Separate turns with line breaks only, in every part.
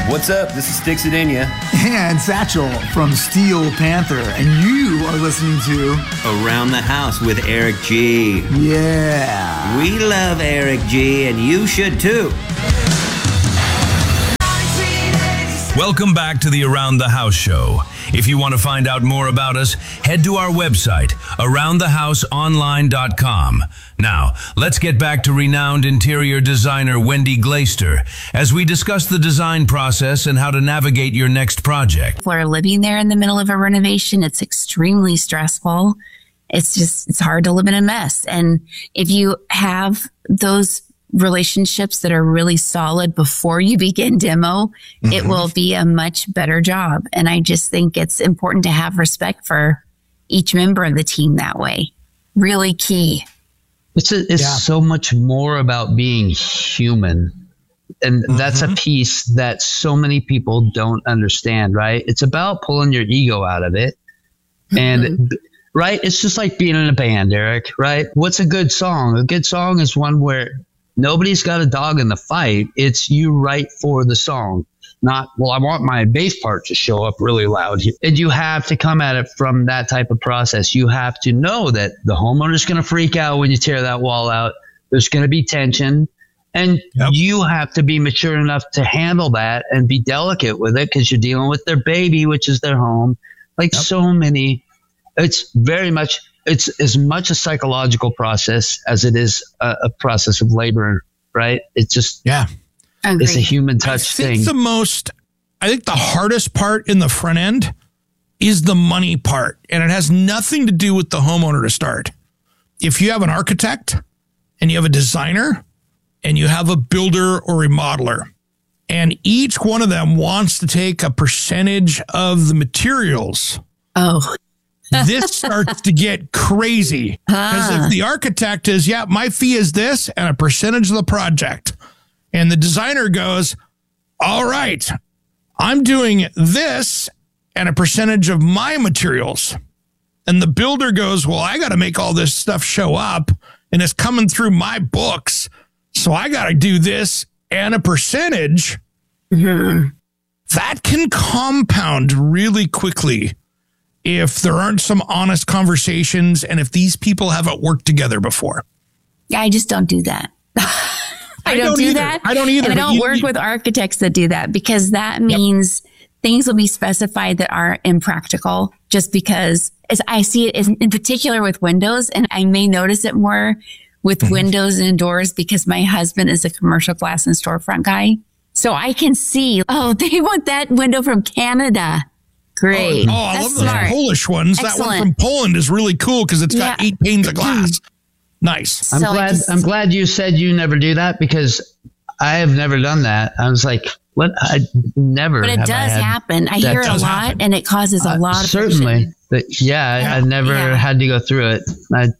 What's up? This is Sticks Adenia.
And Satchel from Steel Panther. And you are listening to
Around the House with Eric G.
Yeah.
We love Eric G, and you should too.
Welcome back to the Around the House show. If you want to find out more about us, head to our website, aroundthehouseonline.com. Now, let's get back to renowned interior designer Wendy Glaister as we discuss the design process and how to navigate your next project.
People are living there in the middle of a renovation. It's extremely stressful. It's hard to live in a mess. And if you have those relationships that are really solid before you begin demo, it will be a much better job. And I just think it's important to have respect for each member of the team that way. Really key.
It's so much more about being human. And that's a piece that so many people don't understand, right? It's about pulling your ego out of it. And right, it's just like being in a band, Eric, right? What's a good song? A good song is one where nobody's got a dog in the fight. It's you write for the song, not, well, I want my bass part to show up really loud. And you have to come at it from that type of process. You have to know that the homeowner's going to freak out when you tear that wall out. There's going to be tension. And you have to be mature enough to handle that and be delicate with it because you're dealing with their baby, which is their home. Like so many, it's as much a psychological process as it is a process of labor, right? It's just, it's a human touch thing.
I think the hardest part in the front end is the money part, and it has nothing to do with the homeowner to start. If you have an architect and you have a designer and you have a builder or remodeler, and each one of them wants to take a percentage of the materials. This starts to get crazy. Because if the architect is, my fee is this and a percentage of the project. And the designer goes, all right, I'm doing this and a percentage of my materials. And the builder goes, well, I got to make all this stuff show up and it's coming through my books. So I got to do this and a percentage. That can compound really quickly if there aren't some honest conversations and if these people haven't worked together before.
I just don't do that. I don't do that.
I don't either.
And I don't work with architects that do that because that means things will be specified that are impractical just because as I see it in particular with windows, and I may notice it more with windows and doors because my husband is a commercial glass and storefront guy. So I can see, they want that window from Canada. Great.
I love those Polish ones. Excellent. That one from Poland is really cool because it's got 8 panes of glass. Nice.
I'm glad you said you never do that because I have never done that. I was like, what? I never.
But it does happen. I hear it a lot and it causes a lot of
certainly. I never had to go through it.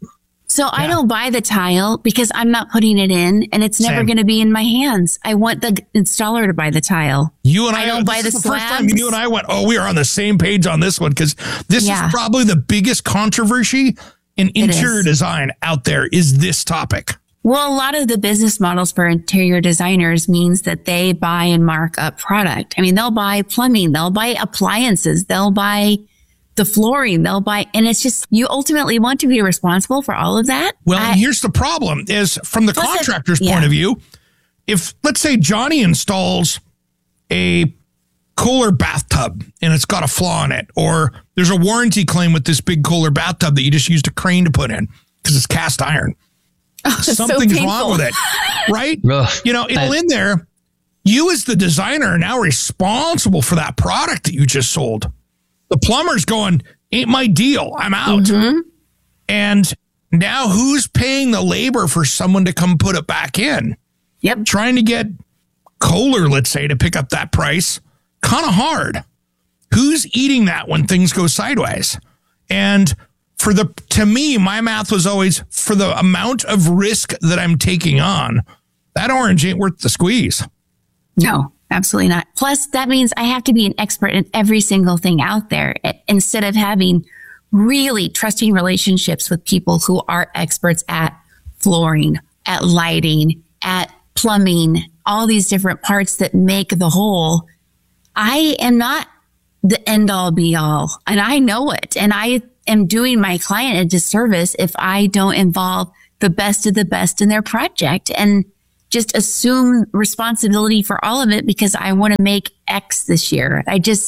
I don't buy the tile because I'm not putting it in and it's never going to be in my hands. I want the installer to buy the tile.
I
don't buy the slabs.
First time you and I went, we are on the same page on this one because this is probably the biggest controversy in interior design out there is this topic.
Well, a lot of the business models for interior designers means that they buy and mark up product. I mean, they'll buy plumbing, they'll buy appliances, they'll buy the flooring, and it's just, you ultimately want to be responsible for all of that.
Well, and here's the problem is from the contractor's point of view, if let's say Johnny installs a Kohler bathtub and it's got a flaw in it, or there's a warranty claim with this big Kohler bathtub that you just used a crane to put in because it's cast iron. Something's wrong with it, right? It'll in there. You as the designer are now responsible for that product that you just sold. The plumber's going, ain't my deal. I'm out. And now who's paying the labor for someone to come put it back in? Trying to get Kohler, let's say, to pick up that price. Kind of hard. Who's eating that when things go sideways? And to me, my math was always for the amount of risk that I'm taking on, that orange ain't worth the squeeze.
No. Absolutely not. Plus, that means I have to be an expert in every single thing out there instead of having really trusting relationships with people who are experts at flooring, at lighting, at plumbing, all these different parts that make the whole. I am not the end all be all, and I know it. And I am doing my client a disservice if I don't involve the best of the best in their project and just assume responsibility for all of it because I want to make X this year.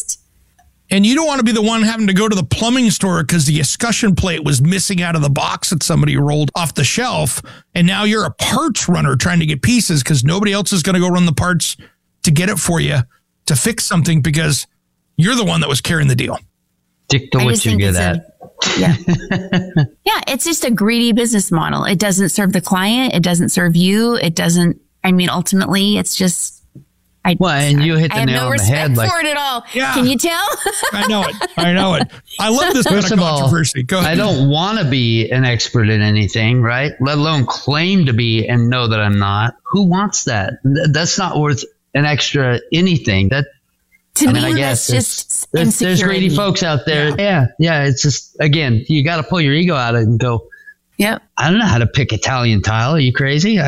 And you don't want to be the one having to go to the plumbing store because the escutcheon plate was missing out of the box that somebody rolled off the shelf. And now you're a parts runner trying to get pieces because nobody else is going to go run the parts to get it for you to fix something because you're the one that was carrying the deal.
Stick to what you're good at.
Yeah. Yeah. It's just a greedy business model. It doesn't serve the client. It doesn't serve you. It doesn't, ultimately it's just,
and you hit the nail on the head.
I have no respect for it at all.
Yeah.
Can you tell?
I know it. I love this kind of controversy. Go ahead.
I don't want to be an expert in anything, right? Let alone claim to be and know that I'm not. Who wants that? That's not worth an extra anything.
I guess that's just
there's greedy folks out there. Yeah. It's just, again, you got to pull your ego out of it and go,
yep.
I don't know how to pick Italian tile. Are you crazy?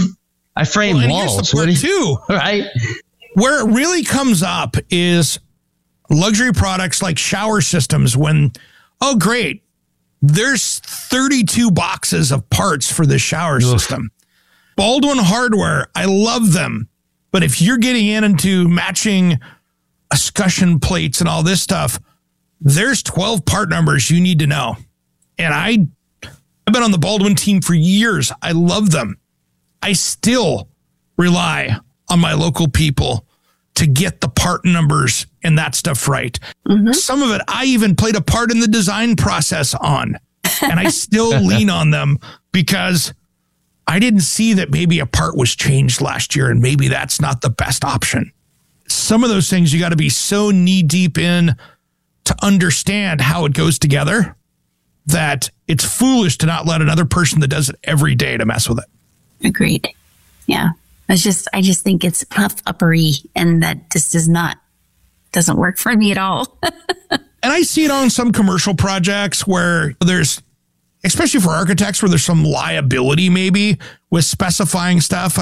I frame walls.
Too,
right?
Where it really comes up is luxury products like shower systems when, oh, great, there's 32 boxes of parts for the shower system. Baldwin Hardware, I love them. But if you're getting into matching escutcheon plates and all this stuff, there's 12 part numbers you need to know. And I've been on the Baldwin team for years. I love them. I still rely on my local people to get the part numbers and that stuff right. Mm-hmm. Some of it I even played a part in the design process on, and I still lean on them because I didn't see that maybe a part was changed last year and maybe that's not the best option. Some of those things you got to be so knee deep in to understand how it goes together that it's foolish to not let another person that does it every day to mess with it.
Agreed. Yeah. I just think it's puff-uppery and that just doesn't work for me at all.
And I see it on some commercial projects where there's, especially for architects, where there's some liability maybe with specifying stuff.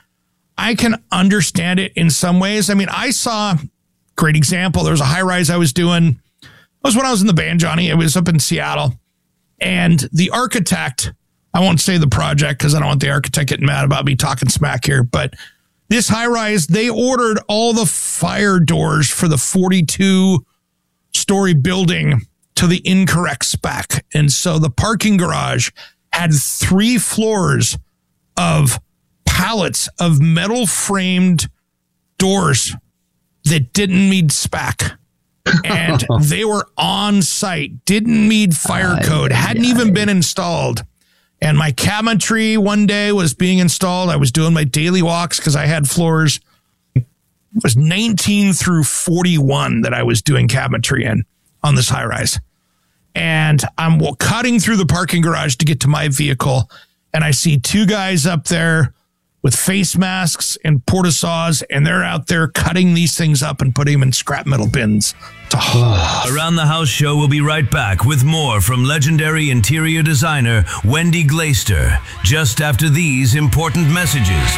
I can understand it in some ways. I saw, great example, there was a high-rise I was doing. It was when I was in the band, Johnny. It was up in Seattle. And the architect, I won't say the project because I don't want the architect getting mad about me talking smack here, but this high-rise, they ordered all the fire doors for the 42-story building to the incorrect spec. And so the parking garage had 3 floors of pallets of metal-framed doors that didn't meet spec. And they were on site, didn't meet fire code, hadn't even been installed. And my cabinetry one day was being installed. I was doing my daily walks because I had floors. It was 19 through 41 that I was doing cabinetry in on this high rise. And I'm cutting through the parking garage to get to my vehicle. And I see 2 guys up there with face masks and porta saws, and they're out there cutting these things up and putting them in scrap metal bins to haul.
Around the House show will be right back with more from legendary interior designer Wendy Glaister, just after these important messages.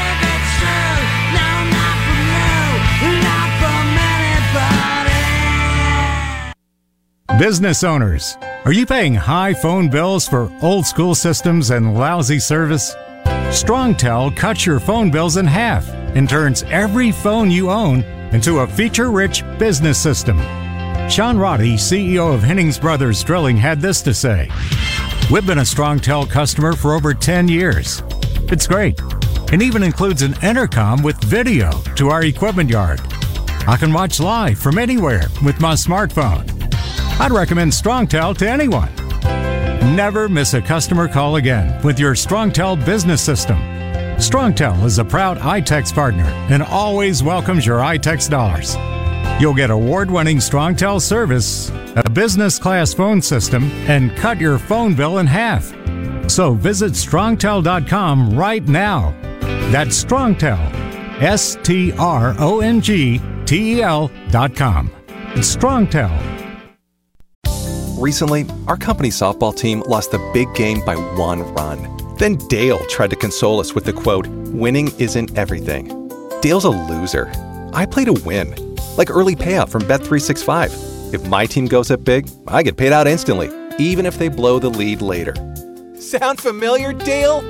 Business owners, are you paying high phone bills for old school systems and lousy service? StrongTel cuts your phone bills in half and turns every phone you own into a feature-rich business system. Sean Roddy, CEO of Hennings Brothers Drilling, had this to say: "We've been a StrongTel customer for over 10 years. It's great, and even includes an intercom with video to our equipment yard. I can watch live from anywhere with my smartphone. I'd recommend StrongTel to anyone. Never miss a customer call again with your StrongTel business system. StrongTel is a proud iTex partner and always welcomes your iTex dollars. You'll get award-winning StrongTel service, a business-class phone system, and cut your phone bill in half. So visit StrongTel.com right now. That's StrongTel, StrongTel.com. It's StrongTel.
Recently, our company softball team lost the big game by 1 run. Then Dale tried to console us with the quote, "Winning isn't everything." Dale's a loser. I play to win. Like early payout from Bet365. If my team goes up big, I get paid out instantly, even if they blow the lead later. Sound familiar, Dale?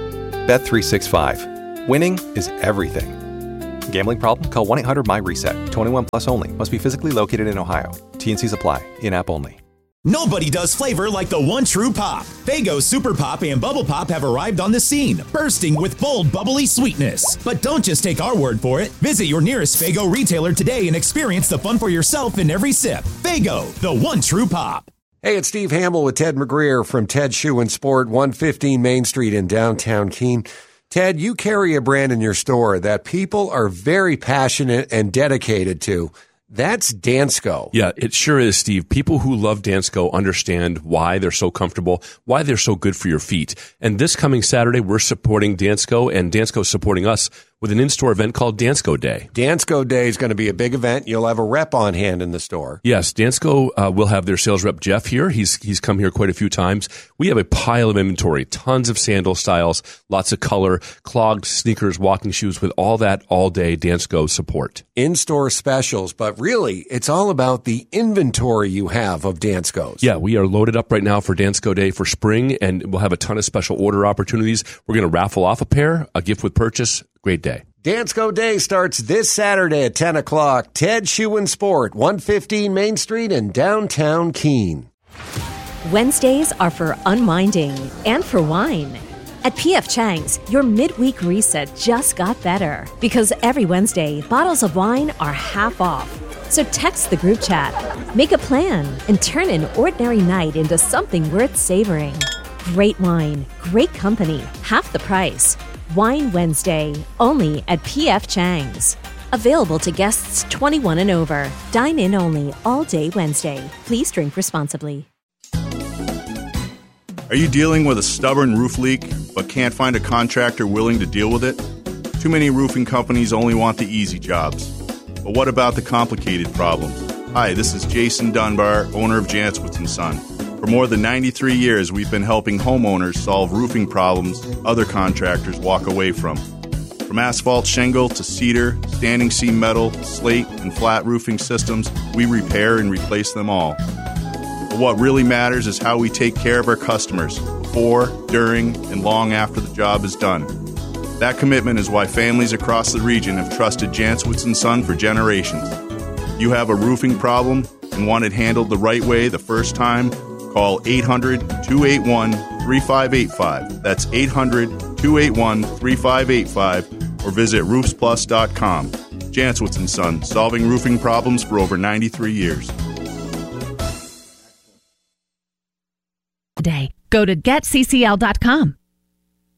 Bet365. Winning is everything. Gambling problem? Call 1-800-MY-RESET. 21 plus only. Must be physically located in Ohio. T&Cs apply. In-app only.
Nobody does flavor like the one true pop. Faygo Super Pop and Bubble Pop have arrived on the scene, bursting with bold, bubbly sweetness. But don't just take our word for it. Visit your nearest Faygo retailer today and experience the fun for yourself in every sip. Faygo, the one true pop.
Hey, it's Steve Hamill with Ted McGreer from Ted Shoe and Sport, 115 Main Street in downtown Keene. Ted, you carry a brand in your store that people are very passionate and dedicated to. That's Dansko.
Yeah, it sure is, Steve. People who love Dansko understand why they're so comfortable, why they're so good for your feet. And this coming Saturday, we're supporting Dansko, and Dansko's supporting us with an in-store event called Dansko Day.
Dansko Day is going to be a big event. You'll have a rep on hand in the store.
Yes, Dansko will have their sales rep, Jeff, here. He's come here quite a few times. We have a pile of inventory, tons of sandal styles, lots of color, clogged sneakers, walking shoes, with all that all-day Dansko support.
In-store specials, but really, it's all about the inventory you have of Danskos.
Yeah, we are loaded up right now for Dansko Day for spring, and we'll have a ton of special order opportunities. We're going to raffle off a pair, a gift with purchase. Great day.
Dansko Day starts this Saturday at 10 o'clock. Ted Shoe and Sport, 115 Main Street in downtown Keene.
Wednesdays are for unwinding and for wine. At P.F. Chang's, your midweek reset just got better because every Wednesday, bottles of wine are half off. So text the group chat, make a plan, and turn an ordinary night into something worth savoring. Great wine, great company, half the price. Wine Wednesday, only at P.F. Chang's. Available to guests 21 and over. Dine in only all day Wednesday. Please drink responsibly.
Are you dealing with a stubborn roof leak but can't find a contractor willing to deal with it? Too many roofing companies only want the easy jobs. But what about the complicated problems? Hi, this is Jason Dunbar, owner of Jantzwitz & Son. For more than 93 years, we've been helping homeowners solve roofing problems other contractors walk away from. From asphalt shingle to cedar, standing seam metal, slate, and flat roofing systems, we repair and replace them all. But what really matters is how we take care of our customers before, during, and long after the job is done. That commitment is why families across the region have trusted Jantzwitz & Son for generations. If you have a roofing problem and want it handled the right way the first time, call 800-281-3585. That's 800-281-3585 or visit roofsplus.com. Jantzwitz & Son, solving roofing problems for over 93 years.
Today, go to getccl.com.